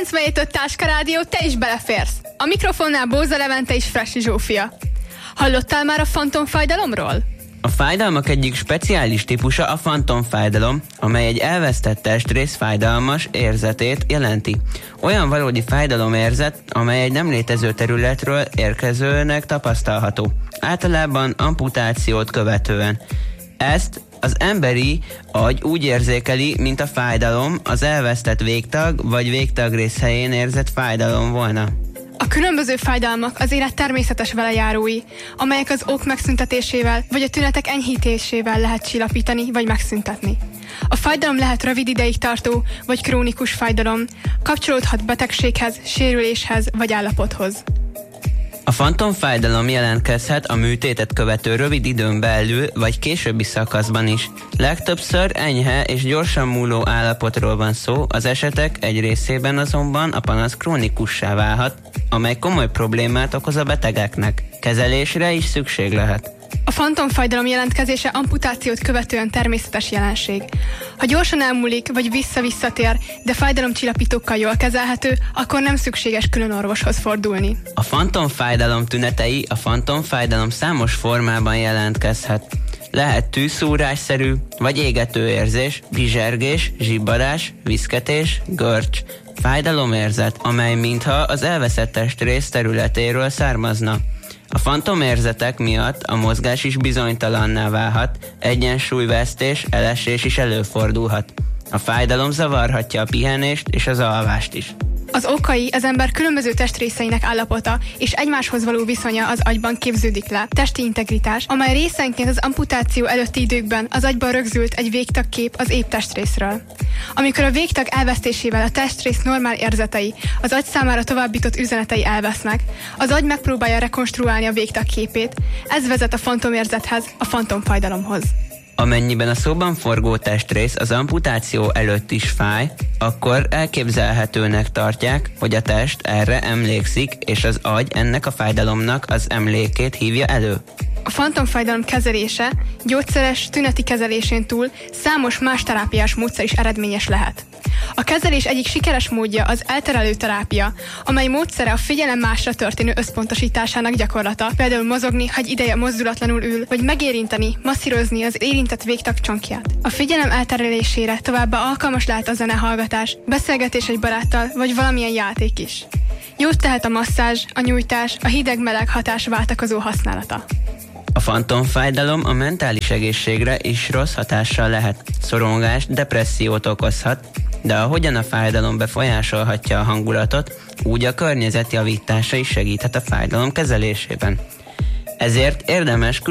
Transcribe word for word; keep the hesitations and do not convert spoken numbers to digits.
kilencvenhét öt Táska Rádió, te is beleférsz. A mikrofonnál Bóza Levente és Fressy Zsófia. Hallottál már a fantomfájdalomról? A fájdalmak egyik speciális típusa a fantomfájdalom, amely egy elvesztett testrész fájdalmas érzetét jelenti. Olyan valódi fájdalomérzet, amely egy nem létező területről érkezőnek tapasztalható. Általában amputációt követően. Ezt az emberi agy úgy érzékeli, mint a fájdalom az elvesztett végtag vagy végtagrész helyén érzett fájdalom volna. A különböző fájdalmak az élet természetes velejárói, amelyek az ok megszüntetésével vagy a tünetek enyhítésével lehet csillapítani vagy megszüntetni. A fájdalom lehet rövid ideig tartó vagy krónikus fájdalom, kapcsolódhat betegséghez, sérüléshez vagy állapothoz. A fantomfájdalom jelentkezhet a műtétet követő rövid időn belül vagy későbbi szakaszban is. Legtöbbször enyhe és gyorsan múló állapotról van szó, az esetek egy részében azonban a panasz krónikussá válhat, amely komoly problémát okoz a betegeknek. Kezelésre is szükség lehet. A fantomfájdalom jelentkezése amputációt követően természetes jelenség. Ha gyorsan elmúlik, vagy vissza-visszatér, de fájdalomcsillapítókkal jól kezelhető, akkor nem szükséges külön orvoshoz fordulni. A fantomfájdalom tünetei a fantomfájdalom számos formában jelentkezhet. Lehet tűszúrásszerű, vagy égető érzés, bizsergés, zsibbadás, viszketés, görcs, fájdalomérzet, amely mintha az elveszett testrész területéről származna. A fantomérzetek miatt a mozgás is bizonytalanná válhat, egyensúlyvesztés, elesés is előfordulhat. A fájdalom zavarhatja a pihenést és az alvást is. Az okai az ember különböző testrészeinek állapota és egymáshoz való viszonya az agyban képződik le. Testi integritás, amely részenként az amputáció előtti időkben az agyban rögzült egy végtagkép az épp testrészről. Amikor a végtag elvesztésével a testrész normál érzetei, az agy számára továbbított üzenetei elvesznek, az agy megpróbálja rekonstruálni a végtag képét, ez vezet a fantomérzethez, a fantomfájdalomhoz. Amennyiben a szóban forgó testrész az amputáció előtt is fáj, akkor elképzelhetőnek tartják, hogy a test erre emlékszik, és az agy ennek a fájdalomnak az emlékét hívja elő. A fantomfájdalom kezelése gyógyszeres tüneti kezelésén túl számos más terápiás módszer is eredményes lehet. A kezelés egyik sikeres módja az elterelő terápia, amely módszere a figyelem másra történő összpontosításának gyakorlata, például mozogni, ha egy ideje mozdulatlanul ül, vagy megérinteni, masszírozni az érintett végtag csonkját. A figyelem elterelésére továbbá alkalmas lehet a zenehallgatás, beszélgetés egy baráttal, vagy valamilyen játék is. Jót tehet a masszázs, a nyújtás, a hideg-meleg hatás váltakozó használata. A fantomfájdalom a mentális egészségre is rossz hatással lehet. Szorongást, depressziót okozhat, de ahogyan a fájdalom befolyásolhatja a hangulatot, úgy a környezet javítása is segíthet a fájdalom kezelésében. Ezért érdemes